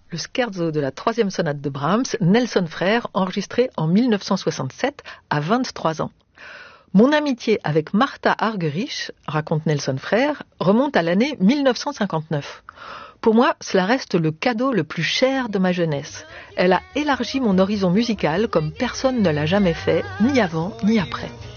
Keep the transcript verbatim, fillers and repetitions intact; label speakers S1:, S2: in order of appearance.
S1: Le scherzo de la troisième sonate de Brahms, Nelson Frère, enregistré en mille neuf cent soixante-sept à vingt-trois ans. Mon amitié avec Martha Argerich, raconte Nelson Frère, remonte à l'année mille neuf cent cinquante-neuf. Pour moi, cela reste le cadeau le plus cher de ma jeunesse. Elle a élargi mon horizon musical comme personne ne l'a jamais fait, ni avant ni après.